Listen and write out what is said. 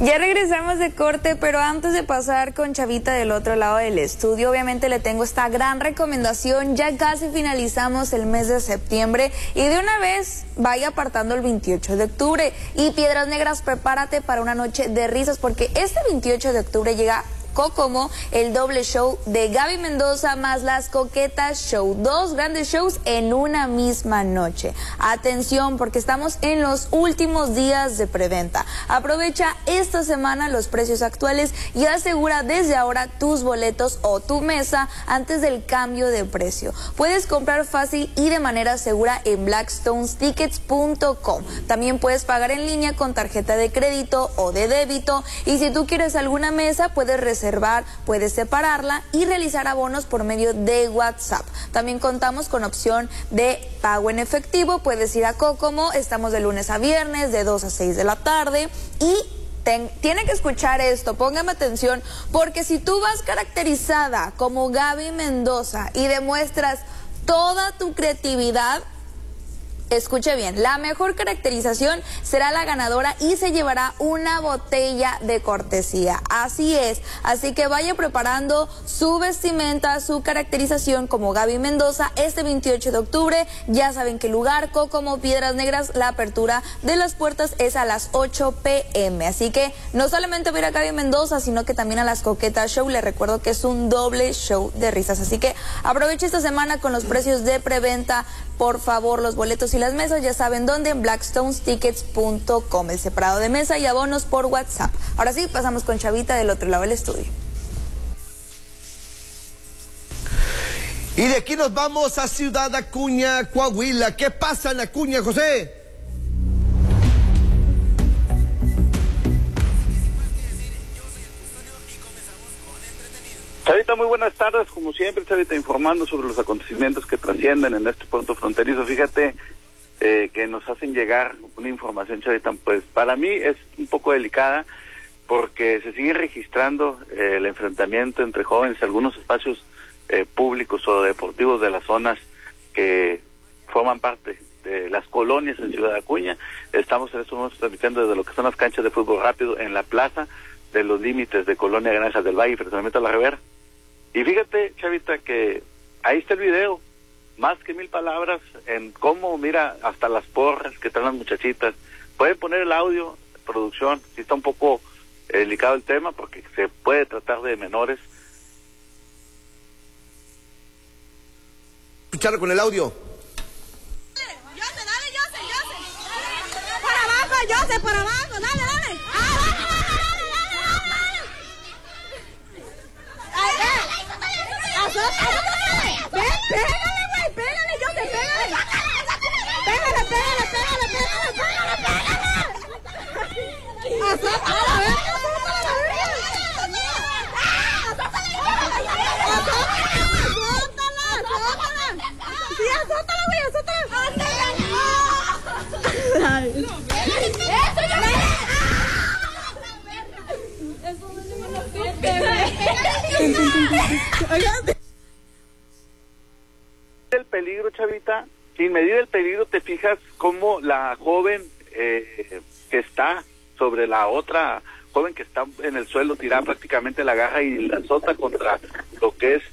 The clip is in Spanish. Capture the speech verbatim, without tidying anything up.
Ya regresamos de corte, pero antes de pasar con Chavita del otro lado del estudio, obviamente le tengo esta gran recomendación. Ya casi finalizamos el mes de septiembre y de una vez vaya apartando el veintiocho de octubre. Y Piedras Negras, prepárate para una noche de risas, porque este veintiocho de octubre llega Kokomo, el doble show de Gaby Mendoza más Las Coquetas Show. Dos grandes shows en una misma noche. Atención, porque estamos en los últimos días de preventa. Aprovecha esta semana los precios actuales y asegura desde ahora tus boletos o tu mesa antes del cambio de precio. Puedes comprar fácil y de manera segura en blackstones tickets punto com. También puedes pagar en línea con tarjeta de crédito o de débito, y si tú quieres alguna mesa puedes reservar reservar, puedes separarla y realizar abonos por medio de WhatsApp. También contamos con opción de pago en efectivo. Puedes ir a Kokomo, estamos de lunes a viernes de dos a seis de la tarde. Y ten, tiene que escuchar esto, póngame atención, porque si tú vas caracterizada como Gaby Mendoza y demuestras toda tu creatividad, escuche bien, la mejor caracterización será la ganadora y se llevará una botella de cortesía. Así es, así que vaya preparando su vestimenta, su caracterización como Gaby Mendoza este veintiocho de octubre. Ya saben qué lugar, Kokomo, Piedras Negras. La apertura de las puertas es a las ocho pe eme. Así que no solamente voy a ir a Gaby Mendoza, sino que también a Las Coquetas Show. Les recuerdo que es un doble show de risas. Así que aproveche esta semana con los precios de preventa. Por favor, los boletos y las mesas ya saben dónde, en blackstones tickets punto com, el separado de mesa y abonos por WhatsApp. Ahora sí, pasamos con Chavita del otro lado del estudio. Y de aquí nos vamos a Ciudad Acuña, Coahuila. ¿Qué pasa en Acuña, José? Chavita, muy buenas tardes, como siempre, Chavita, informando sobre los acontecimientos que trascienden en este punto fronterizo. Fíjate eh, que nos hacen llegar una información, Chavita, pues para mí es un poco delicada, porque se sigue registrando eh, el enfrentamiento entre jóvenes en algunos espacios eh, públicos o deportivos de las zonas que forman parte de las colonias en Ciudad Acuña. Estamos en estos momentos transmitiendo desde lo que son las canchas de fútbol rápido en la plaza de los límites de Colonia Granjas del Valle, frente a la Rivera. Y fíjate, Chavita, que ahí está el video, más que mil palabras, en cómo, mira, hasta las porras que traen las muchachitas. Pueden poner el audio, producción, si está un poco eh, delicado el tema, porque se puede tratar de menores. Escucharlo con el audio. Jose, dale, Jose, Jose. Para abajo, Jose, para abajo, dale, dale. Ah, dale, dale, dale. Ven, pégale, güey, pégale, yo te pégale. Pégale, pégale, pégale, pégale, pégale, pégale. Azótala, a ver, azótala, a ver. Azótala, azótala. Sí, azótala, güey, azótala. Eso no se me lo pide. El peligro, Chavita, sin medir el peligro, te fijas cómo la joven eh, que está sobre la otra joven que está en el suelo tirada, prácticamente la agarra y la azota contra lo que es